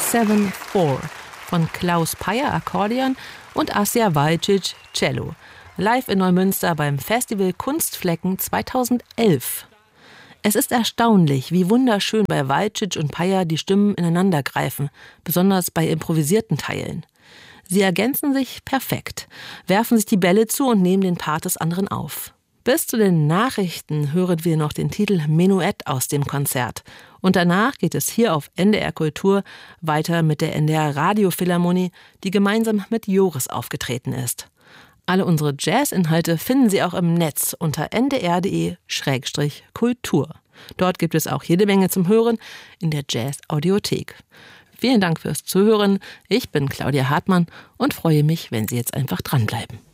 7/4 von Klaus Peyer Akkordeon und Asja Valcic Cello. Live in Neumünster beim Festival Kunstflecken 2011. Es ist erstaunlich, wie wunderschön bei Valcic und Peyer die Stimmen ineinander greifen, besonders bei improvisierten Teilen. Sie ergänzen sich perfekt, werfen sich die Bälle zu und nehmen den Part des anderen auf. Bis zu den Nachrichten hören wir noch den Titel Menuett aus dem Konzert. Und danach geht es hier auf NDR Kultur weiter mit der NDR Radiophilharmonie, die gemeinsam mit Joris aufgetreten ist. Alle unsere Jazz-Inhalte finden Sie auch im Netz unter ndr.de/kultur. Dort gibt es auch jede Menge zum Hören in der Jazz-Audiothek. Vielen Dank fürs Zuhören. Ich bin Claudia Hartmann und freue mich, wenn Sie jetzt einfach dranbleiben.